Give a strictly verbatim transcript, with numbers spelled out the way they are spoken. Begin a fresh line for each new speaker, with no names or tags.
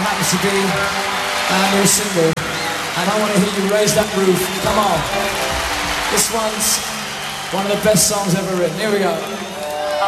happens to be our new single. And I want to hear you raise that roof. Come on. This one's one of the best songs ever written. Here we go.